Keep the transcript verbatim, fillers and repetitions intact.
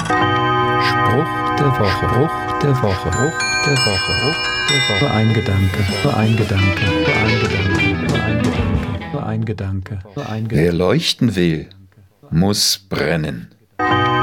Spruch der Woche, Spruch der Woche, Spruch der Woche, Spruch der Woche. Nur ein Gedanke, nur ein Gedanke, nur ein Gedanke, nur ein Gedanke, nur ein Gedanke, nur ein Gedanke. Wer leuchten will, muss brennen.